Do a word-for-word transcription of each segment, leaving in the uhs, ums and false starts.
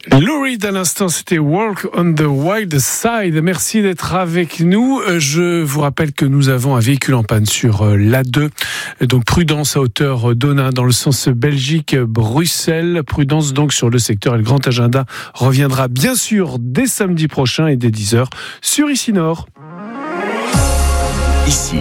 Lou Reed à l'instant, c'était Walk on the Wild Side. Merci d'être avec nous. Je vous rappelle que nous avons un véhicule en panne sur l'A deux. Donc prudence à hauteur d'Onain dans le sens Belgique-Bruxelles. Prudence donc sur le secteur. Et le grand agenda reviendra bien sûr dès samedi prochain et dès dix heures sur Ici Nord. Ici,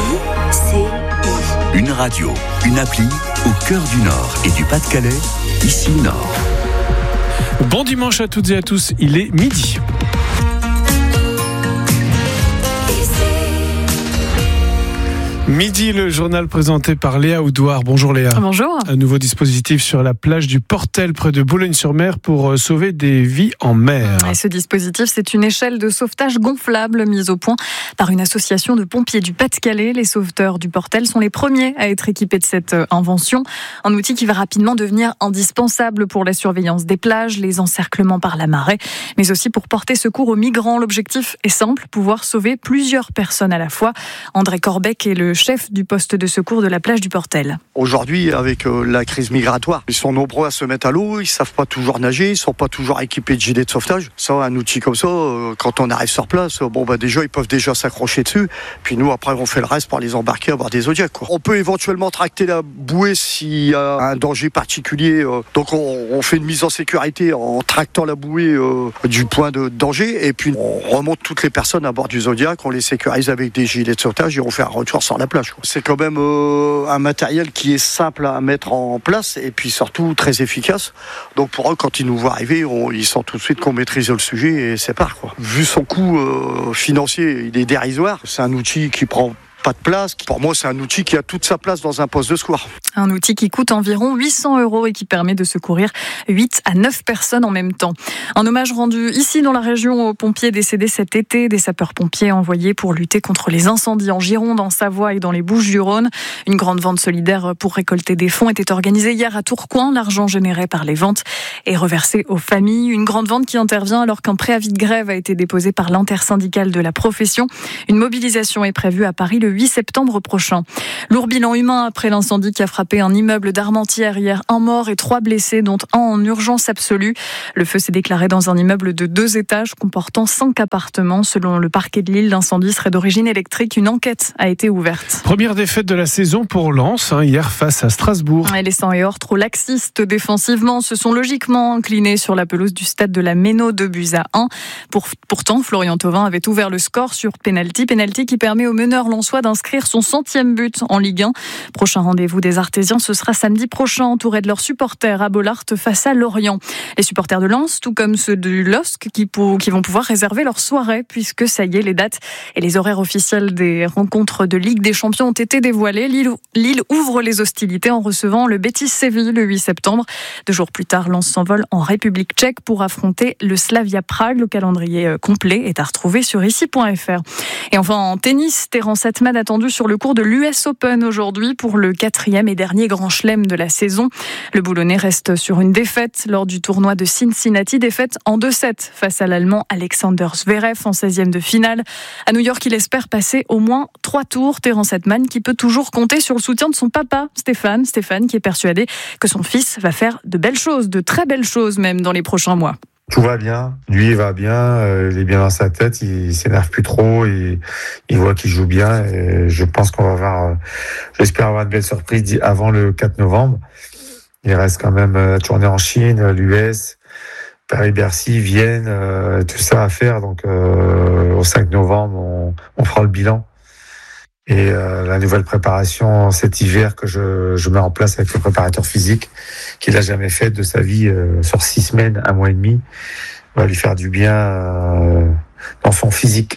une radio, une appli au cœur du Nord et du Pas-de-Calais. Ici Nord. Bon dimanche à toutes et à tous, il est midi. Midi, le journal présenté par Léa Oudouard. Bonjour Léa. Bonjour. Un nouveau dispositif sur la plage du Portel près de Boulogne-sur-Mer pour sauver des vies en mer. Et ce dispositif, c'est une échelle de sauvetage gonflable mise au point par une association de pompiers du Pas-de-Calais. Les sauveteurs du Portel sont les premiers à être équipés de cette invention. Un outil qui va rapidement devenir indispensable pour la surveillance des plages, les encerclements par la marée, mais aussi pour porter secours aux migrants. L'objectif est simple, pouvoir sauver plusieurs personnes à la fois. André Corbec est le chef du poste de secours de la plage du Portel. Aujourd'hui, avec euh, la crise migratoire, ils sont nombreux à se mettre à l'eau, ils savent pas toujours nager, ils sont pas toujours équipés de gilets de sauvetage. Ça, un outil comme ça, euh, quand on arrive sur place, euh, bon bah déjà ils peuvent déjà s'accrocher dessus. Puis nous après on fait le reste pour les embarquer à bord des Zodiacs, quoi. On peut éventuellement tracter la bouée s'il y a un danger particulier. Euh, donc on, on fait une mise en sécurité en tractant la bouée euh, du point de danger et puis on remonte toutes les personnes à bord du Zodiac, on les sécurise avec des gilets de sauvetage et on fait un retour sur la plage. C'est quand même euh, un matériel qui est simple à mettre en place et puis surtout très efficace. Donc pour eux, quand ils nous voient arriver, on, ils sentent tout de suite qu'on maîtrise le sujet et c'est part, quoi. Vu son coût euh, financier, il est dérisoire. C'est un outil qui prend pas de place. Pour moi, c'est un outil qui a toute sa place dans un poste de secours. Un outil qui coûte environ huit cents euros et qui permet de secourir huit à neuf personnes en même temps. Un hommage rendu ici dans la région aux pompiers décédés cet été, des sapeurs-pompiers envoyés pour lutter contre les incendies en Gironde, en Savoie et dans les Bouches-du-Rhône. Une grande vente solidaire pour récolter des fonds était organisée hier à Tourcoing. L'argent généré par les ventes est reversé aux familles. Une grande vente qui intervient alors qu'un préavis de grève a été déposé par l'intersyndicale de la profession. Une mobilisation est prévue à Paris le huit septembre prochain. Lourd bilan humain après l'incendie qui a frappé un immeuble d'Armentières hier. Un mort et trois blessés, dont un en urgence absolue. Le feu s'est déclaré dans un immeuble de deux étages comportant cinq appartements. Selon le parquet de Lille, l'incendie serait d'origine électrique. Une enquête a été ouverte. Première défaite de la saison pour Lens, hein, hier face à Strasbourg. Et les cent et or, trop laxistes défensivement, se sont logiquement inclinés sur la pelouse du stade de la Méno, deux buts à un. Pour, pourtant, Florian Thauvin avait ouvert le score sur pénalty. Pénalty qui permet au meneur lensois d'inscrire son centième but en Ligue un. Prochain rendez-vous des Artésiens, ce sera samedi prochain, entouré de leurs supporters à Bollaert face à Lorient. Les supporters de Lens, tout comme ceux du L O S C, qui, pour, qui vont pouvoir réserver leur soirée, puisque ça y est, les dates et les horaires officiels des rencontres de Ligue des Champions ont été dévoilés. Lille, Lille ouvre les hostilités en recevant le Betis Séville le huit septembre. Deux jours plus tard, Lens s'envole en République tchèque pour affronter le Slavia Prague. Le calendrier complet est à retrouver sur ici point f r. Et enfin, en tennis, Terence Hetman attendu sur le cours de l'U S Open aujourd'hui pour le quatrième et dernier grand chelem de la saison. Le Boulonnais reste sur une défaite lors du tournoi de Cincinnati, défaite en deux sept face à l'Allemand Alexander Zverev en seizième de finale. À New York, il espère passer au moins trois tours. Terence Hetman qui peut toujours compter sur le soutien de son papa, Stéphane. Stéphane qui est persuadé que son fils va faire de belles choses, de très belles choses même dans les prochains mois. Tout va bien, lui il va bien, euh, il est bien dans sa tête, il, il s'énerve plus trop, il, il voit qu'il joue bien et je pense qu'on va avoir, euh, j'espère avoir une belle surprise avant le quatre novembre. Il reste quand même la tournée en Chine, l'U S, Paris-Bercy, Vienne, euh, tout ça à faire, donc euh, au cinq novembre on, on fera le bilan. Et euh, la nouvelle préparation cet hiver que je, je mets en place avec le préparateur physique qu'il n'a jamais fait de sa vie euh, sur six semaines, un mois et demi, va lui faire du bien euh, dans son physique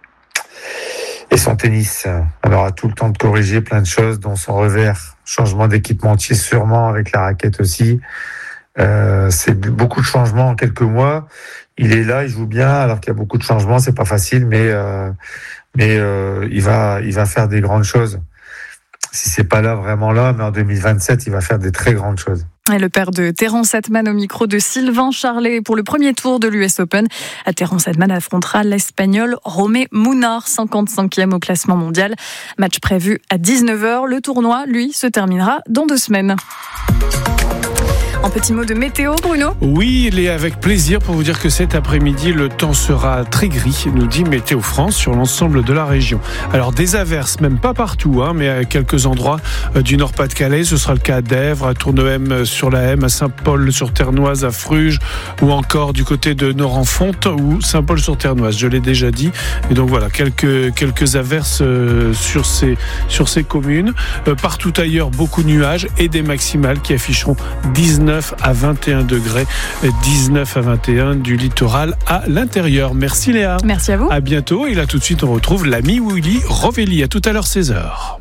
et son tennis. On aura tout le temps de corriger plein de choses, dont son revers, changement d'équipementier sûrement avec la raquette aussi. Euh, c'est beaucoup de changements en quelques mois. Il est là, il joue bien, alors qu'il y a beaucoup de changements, c'est pas facile, mais euh, mais euh, il va il va faire des grandes choses. Si c'est pas là vraiment là, mais en deux mille vingt-sept, il va faire des très grandes choses. Et le père de Terence Hetman au micro de Sylvain Charlet pour le premier tour de l'U S Open. Terence Hetman affrontera l'Espagnol Romé Munar, cinquante-cinquième au classement mondial. Match prévu à dix-neuf heures. Le tournoi, lui, se terminera dans deux semaines. En petit mot de météo, Bruno ? Oui, il est avec plaisir pour vous dire que cet après-midi, le temps sera très gris, nous dit Météo France, sur l'ensemble de la région. Alors des averses, même pas partout, hein, mais à quelques endroits du Nord-Pas-de-Calais. Ce sera le cas à Dèvres, à Tournehem sur la M, à Saint-Paul-sur-Ternoise, à Fruges, ou encore du côté de Nord-en-Fonte ou Saint-Paul-sur-Ternoise. Je l'ai déjà dit. Et donc voilà, quelques, quelques averses euh, sur, ces, sur ces communes. Euh, partout ailleurs, beaucoup de nuages et des maximales qui afficheront dix-neuf à vingt et un degrés, dix-neuf à vingt et un du littoral à l'intérieur. Merci Léa. Merci à vous. À bientôt. Et là tout de suite on retrouve l'ami Willy Rovelli. À tout à l'heure seize heures.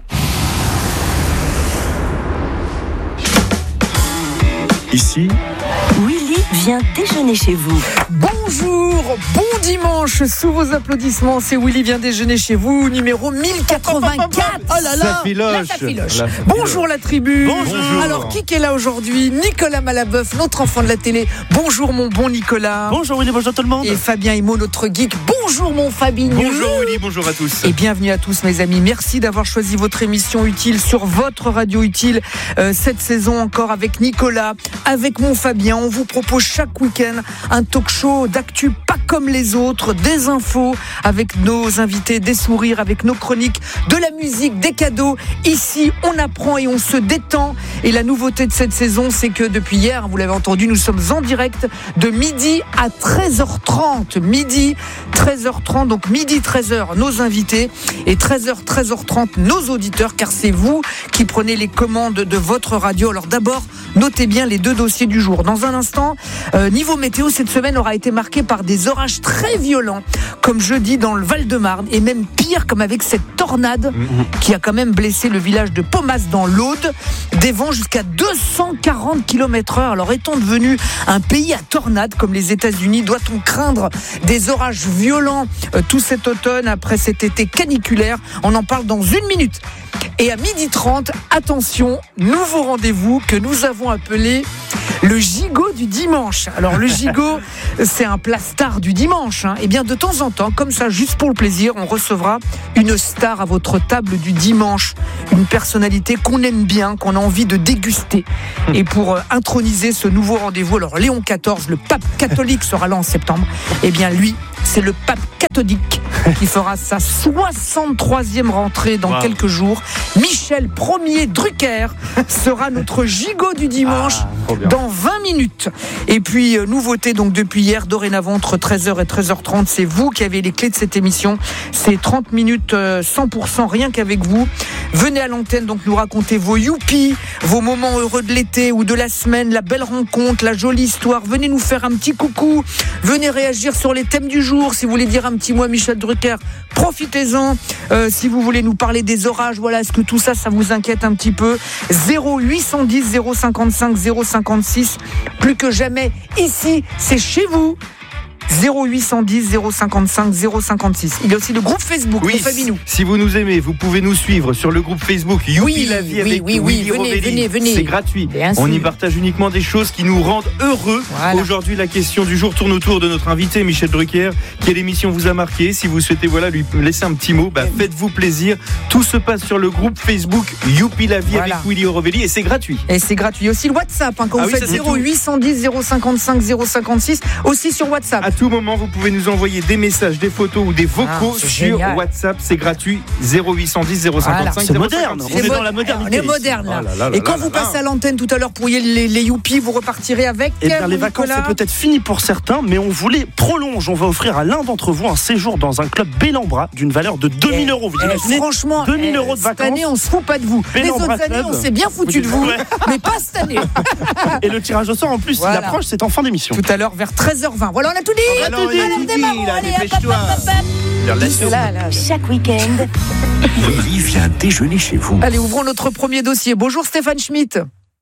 Ici, Willy vient déjeuner chez vous. Bonjour, bon dimanche, sous vos applaudissements, c'est Willy vient déjeuner chez vous, numéro mille quatre-vingt-quatre. Oh là là, ça filoche. là, ça filoche. La Bonjour la tribu. Bonjour. Alors qui est là aujourd'hui ? Nicolas Malabeuf, notre enfant de la télé. Bonjour mon bon Nicolas. Bonjour Willy, bonjour tout le monde. Et Fabien Himo, notre geek. Bonjour mon Fabien. Bonjour Willy, bonjour à tous. Et bienvenue à tous mes amis. Merci d'avoir choisi votre émission utile sur votre radio utile euh, cette saison encore avec Nicolas, avec mon Fabien. On vous propose chaque week-end un talk show d'actu pas comme les autres, des infos avec nos invités, des sourires avec nos chroniques, de la musique, des cadeaux. Ici, on apprend et on se détend. Et la nouveauté de cette saison, c'est que depuis hier, vous l'avez entendu, nous sommes en direct de midi à treize heures trente. Midi, treize heures trente, donc midi, treize heures, nos invités. Et treize heures, treize heures trente, nos auditeurs, car c'est vous qui prenez les commandes de votre radio. Alors d'abord, notez bien les deux dossiers du jour. Dans un instant, euh, niveau météo, cette semaine aura été marquée par des orages très violents, comme jeudi dans le Val-de-Marne, et même pire, comme avec cette tornade qui a quand même blessé le village de Pomas dans l'Aude. Des vents jusqu'à deux cent quarante kilomètres heure. Alors étant devenu un pays à tornades comme les États-Unis, doit-on craindre des orages violents euh, tout cet automne après cet été caniculaire ? On en parle dans une minute. Et à midi trente, attention, nouveau rendez-vous que nous avons appelé le gigot du dimanche. Alors le gigot, c'est un plat star du dimanche. Hein. Et bien de temps en temps, comme ça, juste pour le plaisir, on recevra une star à votre table du dimanche. Une personnalité qu'on aime bien, qu'on a envie de déguster. Et pour euh, introniser ce nouveau rendez-vous, alors Léon quatorze, le pape catholique, sera là en septembre. Et bien lui, c'est le pape catholique qui fera sa soixante-troisième rentrée dans wow. quelques jours. Michel Ier Drucker sera notre gigot du dimanche ah, dans vingt minutes. Et puis, euh, nouveauté donc depuis hier, dorénavant entre treize heures et treize heures trente, c'est vous qui avez les clés de cette émission. C'est trente minutes euh, cent pour cent rien qu'avec vous. Venez à l'antenne donc nous raconter vos youpies, vos moments heureux de l'été ou de la semaine, la belle rencontre, la jolie histoire. Venez nous faire un petit coucou. Venez réagir sur les thèmes du jour. Si vous voulez dire un petit mot à Michel Drucker, profitez-en. Euh, si vous voulez nous parler des orages, voilà, est-ce que tout ça, ça vous inquiète un petit peu ? zéro huit cent dix zéro cinquante-cinq zéro cinquante-six. Plus que jamais, ici, c'est chez vous. zéro huit cent dix zéro cinquante-cinq zéro cinquante-six. Il y a aussi le groupe Facebook. Oui, si vous nous aimez, vous pouvez nous suivre sur le groupe Facebook Youpi oui, la vie oui, avec oui, oui, Willy venez, Rovelli. venez, venez. C'est gratuit. Bien On sûr. y partage uniquement des choses qui nous rendent heureux. Voilà. Aujourd'hui, la question du jour tourne autour de notre invité Michel Drucker. Quelle émission vous a marqué ? Si vous souhaitez voilà, lui laisser un petit mot, bah, faites-vous plaisir. Tout se passe sur le groupe Facebook Youpi la vie voilà. avec Willy Rovelli et c'est gratuit. Et c'est gratuit. Aussi le WhatsApp, hein, quand ah vous oui, faites zéro huit cent dix zéro cinquante-cinq zéro cinquante-six, aussi sur WhatsApp. À tout moment, vous pouvez nous envoyer des messages, des photos ou des vocaux ah, sur génial. WhatsApp, c'est gratuit. zéro huit cent dix zéro cinquante-cinq voilà. C'est moderne, on c'est est mo- dans la modernité. On est moderne là. Oh là là là Et quand là vous là passez là. à l'antenne tout à l'heure pour les, les youpies, vous repartirez avec. Eh bien, les vacances, Nicolas. c'est peut-être fini pour certains, mais on vous les prolonge. On va offrir à l'un d'entre vous un séjour dans un club Bellambra d'une valeur de deux mille euros. Vous Eh, imaginez franchement, deux mille eh, euros de cette vacances. année, on se fout pas de vous. Bellambra Les autres années, Club. on s'est bien foutu de vous, Ouais. mais pas cette année. Et le tirage au sort, en plus, Voilà. il approche, c'est en fin d'émission. Tout à l'heure, vers treize heures vingt. Voilà, on a tout dit. On a tout dit. Alors, démarrons, Là, allez, hop, hop, dépêche-toi. hop, hop, hop. Là, là. Chaque week-end, Willy vient déjeuner chez vous. Allez, ouvrons notre premier dossier. Bonjour Stéphane Schmitt.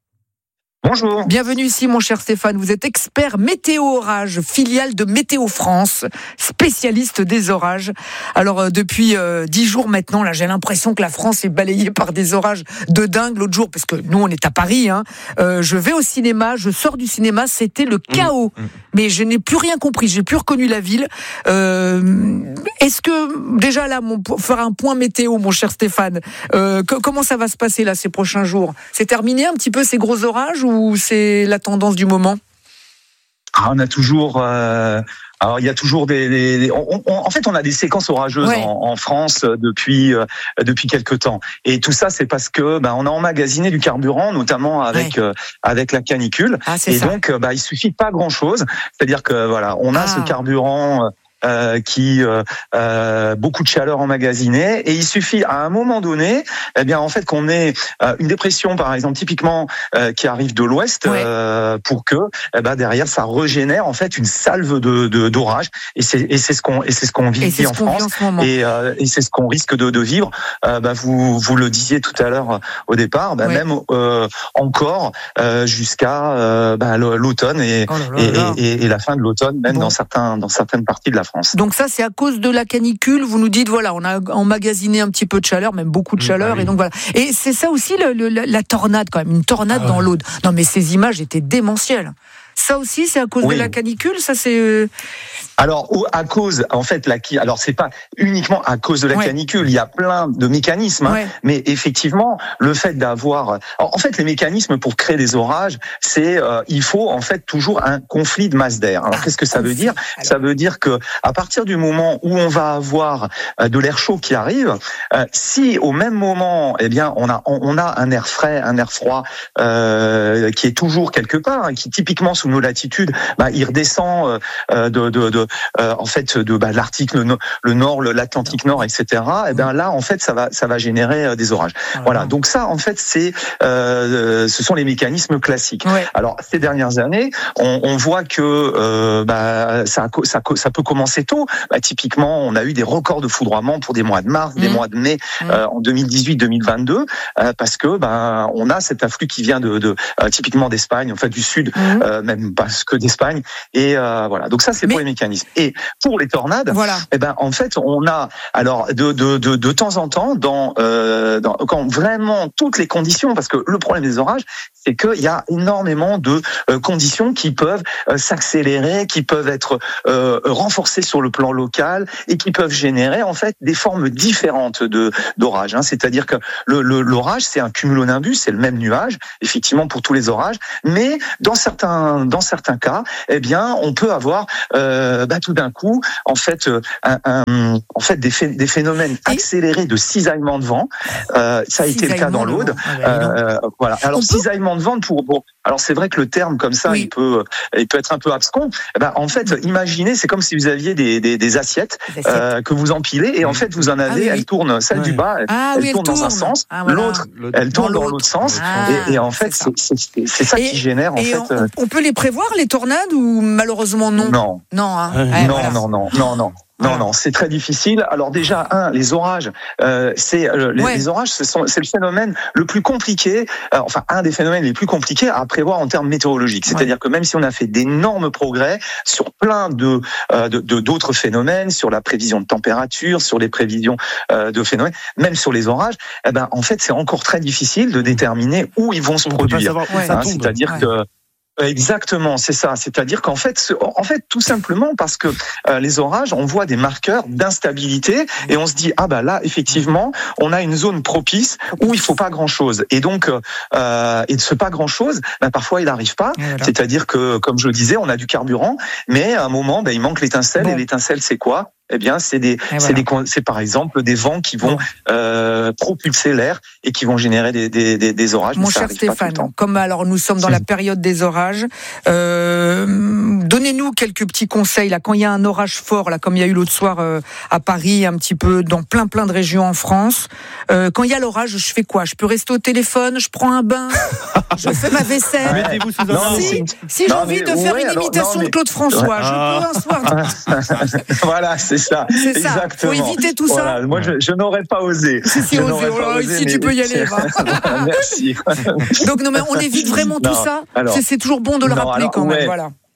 Bonjour. Bienvenue ici, mon cher Stéphane. Vous êtes expert météo orage, filiale de Météo France, spécialiste des orages. Alors, euh, depuis euh, dix jours maintenant, là, j'ai l'impression que la France est balayée par des orages de dingue. L'autre jour, parce que nous, on est à Paris, hein, euh, je vais au cinéma, je sors du cinéma, c'était le chaos. Mmh. Mais je n'ai plus rien compris, j'ai plus reconnu la ville. Euh, est-ce que, déjà là, mon, pour faire un point météo, mon cher Stéphane, euh, que, comment ça va se passer là ces prochains jours ? C'est terminé un petit peu ces gros orages ou ou c'est la tendance du moment? Ah, on a toujours. Euh... Alors il y a toujours des, des, des on, on, en fait on a des séquences orageuses ouais. en, en France depuis euh, depuis quelque temps et tout ça c'est parce que bah, on a emmagasiné du carburant notamment avec ouais. euh, avec la canicule ah, et ça. donc bah il suffit de pas grand chose, c'est-à-dire que voilà on a ah. ce carburant Euh, qui euh, euh, beaucoup de chaleur emmagasinée et il suffit à un moment donné eh bien en fait qu'on ait euh, une dépression par exemple typiquement euh, qui arrive de l'ouest ouais. euh, pour que eh ben derrière ça régénère en fait une salve de, de d'orage et c'est et c'est ce qu'on et c'est ce qu'on vit ici en France en et euh, et c'est ce qu'on risque de, de vivre euh, bah vous vous le disiez tout à l'heure au départ bah, ouais. même euh, encore euh, jusqu'à euh, bah, l'automne et, oh là là et, là. et et la fin de l'automne même bon. dans certains dans certaines parties de la France. Donc ça, c'est à cause de la canicule. Vous nous dites, voilà, on a emmagasiné un petit peu de chaleur, même beaucoup de chaleur, mmh, bah oui. et donc voilà. Et c'est ça aussi le, le, la tornade, quand même, une tornade ah, dans ouais. l'Aude. Non, mais ces images étaient démentielles. Ça aussi, c'est à cause oui. de la canicule. Ça, c'est. Alors, à cause, en fait, la, alors c'est pas uniquement à cause de la ouais. canicule. Il y a plein de mécanismes, hein, ouais. mais effectivement, le fait d'avoir, en fait, les mécanismes pour créer des orages, c'est, euh, il faut en fait toujours un conflit de masse d'air. Alors, ah, qu'est-ce que ça veut dire ? Alors. Ça veut dire que à partir du moment où on va avoir euh, de l'air chaud qui arrive, euh, si au même moment, eh bien, on a, on, on a un air frais, un air froid euh, qui est toujours quelque part, hein, qui typiquement sous nos latitudes, bah, il redescend euh, de, de, de euh, en fait de bah, l'Arctique, le, le Nord, l'Atlantique Nord, et cetera. Et ben là, en fait, ça va, ça va générer euh, des orages. Ah, voilà. Donc ça, en fait, c'est, euh, ce sont les mécanismes classiques. Ouais. Alors ces dernières années, on, on voit que euh, bah, ça, ça, ça peut commencer tôt. Bah, typiquement, on a eu des records de foudroiement pour des mois de mars, mmh. des mois de mai mmh. euh, en deux mille dix-huit deux mille vingt-deux, euh, parce que bah, on a cet afflux qui vient de, de euh, typiquement d'Espagne, en fait du sud. Mmh. Euh, même parce que d'Espagne et euh, voilà donc ça c'est Mais... pour les mécanismes et pour les tornades voilà. eh ben en fait on a alors de de de, de temps en temps dans, euh, dans quand vraiment toutes les conditions parce que le problème des orages c'est qu'il y a énormément de euh, conditions qui peuvent euh, s'accélérer, qui peuvent être euh, renforcées sur le plan local et qui peuvent générer en fait des formes différentes de d'orage. Hein. C'est-à-dire que le, le l'orage c'est un cumulonimbus, c'est le même nuage effectivement pour tous les orages, mais dans certains dans certains cas, eh bien on peut avoir euh, bah, tout d'un coup en fait un, un en fait des, phé- des phénomènes accélérés de cisaillement de vent. Euh, ça a été le cas dans l'Aude. Euh, voilà. Alors cisaillement de vent pour bon. Alors c'est vrai que le terme comme ça, oui. il peut, il peut être un peu abscon. Eh ben, en fait, imaginez, c'est comme si vous aviez des, des, des assiettes, des assiettes. Euh, que vous empilez et en fait vous en avez, ah, oui, oui. elles tournent, celle ouais. du bas, elle, ah, elle, oui, tourne elle tourne dans un sens, ah, voilà. l'autre, elle tourne dans l'autre sens, ah, et, et en fait c'est ça, c'est, c'est, c'est ça et, qui génère en fait. On, on peut les prévoir les tornades ou malheureusement non ? Non, non, hein. ouais, non, voilà. non, non, non, non. Non, non, c'est très difficile. Alors déjà, un, les orages, euh, c'est euh, les, ouais. les orages, ce sont, c'est le phénomène le plus compliqué, euh, enfin un des phénomènes les plus compliqués à prévoir en termes météorologiques. C'est-à-dire ouais. que même si on a fait d'énormes progrès sur plein de, euh, de, de d'autres phénomènes, sur la prévision de température, sur les prévisions euh, de phénomènes, même sur les orages, eh ben en fait c'est encore très difficile de déterminer où ils vont se on produire. Ouais. Hein, c'est-à-dire ouais. que Exactement, c'est ça. C'est-à-dire qu'en fait, en fait, tout simplement parce que euh, les orages, on voit des marqueurs d'instabilité et on se dit ah bah là, effectivement, on a une zone propice où il faut pas grand-chose. Et donc, euh, et de ce pas grand-chose, bah, parfois il n'arrive pas. Voilà. C'est-à-dire que, comme je le disais, on a du carburant, mais à un moment, bah, il manque l'étincelle. Bon. Et l'étincelle, c'est quoi ? Eh bien, c'est des, voilà. c'est des, c'est par exemple des vents qui vont euh, propulser l'air et qui vont générer des, des, des, des orages. Mon cher Stéphane, comme alors nous sommes dans la période des orages, euh, donnez-nous quelques petits conseils là. Quand il y a un orage fort, là, comme il y a eu l'autre soir euh, à Paris, un petit peu dans plein plein de régions en France. Euh, quand il y a l'orage, je fais quoi ? Je peux rester au téléphone, je prends un bain, je fais ma vaisselle. Mettez-vous sous un non, si, si j'ai envie de faire ouais, une imitation alors, non, mais... de Claude François, ouais. je ah. peux un soir. Voilà, c'est ça. C'est ça. Exactement. Faut éviter tout ça. Voilà. Moi, je, je n'aurais pas osé. Si, si, osé. Oh, osé ici, mais... tu peux y aller. Merci. Donc, non, mais on évite vraiment non, tout ça. Alors, c'est, c'est toujours bon de le non, rappeler alors, quand ouais. même. Voilà.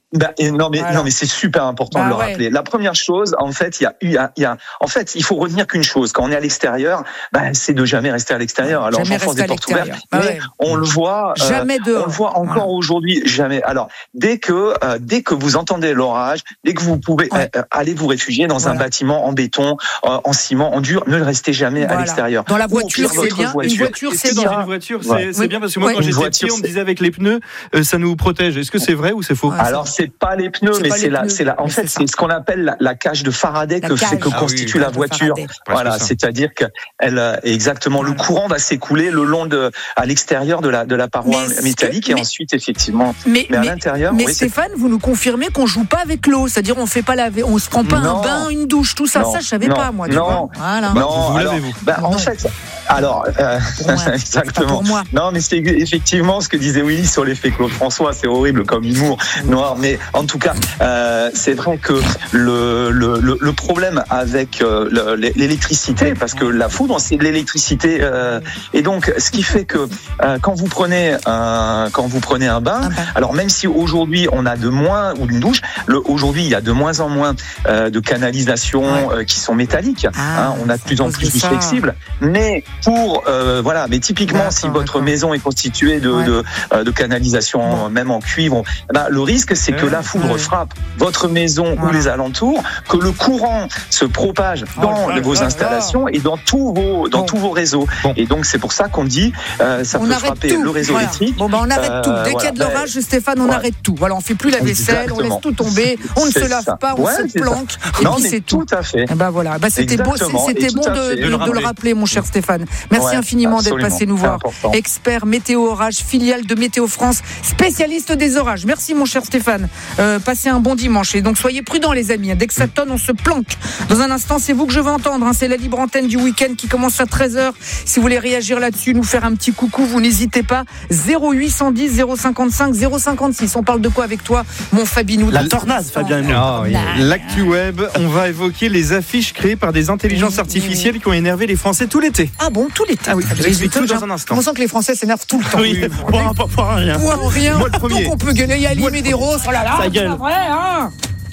Bah, et non mais voilà. non mais c'est super important bah de le ouais. rappeler. La première chose, en fait, il y a, il y a, il y a, en fait, il faut retenir qu'une chose. Quand on est à l'extérieur, bah, c'est de jamais rester à l'extérieur. Alors jamais j'enfonce des portes ouvertes, bah mais ouais. on le voit, jamais euh, dehors. on le voit encore voilà. aujourd'hui, jamais. Alors dès que euh, dès que vous entendez l'orage, dès que vous pouvez ouais. euh, aller vous réfugier dans voilà. un bâtiment en béton, euh, en ciment, en dur, ne restez jamais voilà. à l'extérieur. Dans la voiture, c'est bien. Voiture. Une voiture, c'est dans bien. Une voiture, c'est, ouais. c'est oui. bien parce que moi, ouais. quand j'étais voiture, petit, on me disait avec les pneus, euh, ça nous protège. Est-ce que c'est vrai ou c'est faux? Alors c'est pas les pneus, mais c'est la, c'est la. En fait, c'est ce qu'on appelle la, la cage de Faraday que, fait, que ah constitue oui, la voiture. Voilà, c'est-à-dire que elle, exactement, voilà. le courant va s'écouler le long de, à l'extérieur de la, de la paroi mais métallique que, et mais, ensuite, effectivement, mais, mais à mais, l'intérieur. Mais oui, Stéphane, vous nous confirmez qu'on joue pas avec l'eau, c'est-à-dire on fait pas laver, on se prend pas non, un bain, une douche, tout ça. Non, ça, je savais non, pas, moi. Tu non, vois voilà. non. Vous alors, l'avez-vous bah, en fait, alors, euh, ouais, exactement. Moi. Non, mais c'est effectivement ce que disait Willy sur l'effet Claude François. C'est horrible comme humour noir, mais en tout cas, euh, c'est vrai que le, le, le, le problème avec euh, l'électricité, parce que la foudre, c'est de l'électricité, euh, et donc ce qui fait que euh, quand vous prenez un, quand vous prenez un bain, alors même si aujourd'hui on a de moins ou une douche, le, aujourd'hui il y a de moins en moins euh, de canalisations ouais. euh, qui sont métalliques, ah, hein, on a de plus en plus de flexibles, mais pour euh, voilà, mais typiquement d'accord, si votre d'accord. maison est constituée de, ouais. de, de, de canalisation bon. même en cuivre, ben, le risque c'est que la foudre ouais. frappe votre maison voilà. ou les alentours, que le courant se propage dans oh, vos installations et dans tous vos dans bon. tous vos réseaux. Bon. Et donc c'est pour ça qu'on dit euh, ça on peut frapper tout. le réseau voilà. électrique. Bon ben on arrête euh, tout. Dès voilà. qu'il y a de l'orage, ben, Stéphane, on ouais. arrête tout. Voilà, on fait plus la vaisselle, Exactement. on laisse tout tomber, on ne se lave ça. pas, on ouais, se planque. Ça. Et non, puis mais c'est tout. tout à fait. Et ben voilà, ben, c'était beau, c'était bon de, de, de, de le rappeler, mon cher Stéphane. Merci ouais, infiniment absolument. d'être passé nous voir. Expert météo orage, filiale de Météo France, spécialiste des orages. Merci mon cher Stéphane. Euh, passez un bon dimanche et donc soyez prudents les amis. Dès que ça tonne, on se planque. Dans un instant, c'est vous que je veux entendre. Hein. C'est la libre antenne du week-end qui commence à treize heures. Si vous voulez réagir là-dessus, nous faire un petit coucou, vous n'hésitez pas. zéro huit cent dix zéro cinquante-cinq zéro cinquante-six. On parle de quoi avec toi, mon Fabinou? La tornade, Fabien. Oh, yeah. L'actu web, on va évoquer les affiches créées par des intelligences artificielles qui ont énervé les Français tout l'été. Ah bon, tout l'été? Ah oui, je vous explique tout dans un instant. On sent que les Français s'énervent tout le temps. Oui, pour, pas, pas, pas rien. Pour rien. Moi le premier. Donc on peut gueuler, il y a Alim et des roses. Oh là là, ça gueule. c'est pas vrai, hein.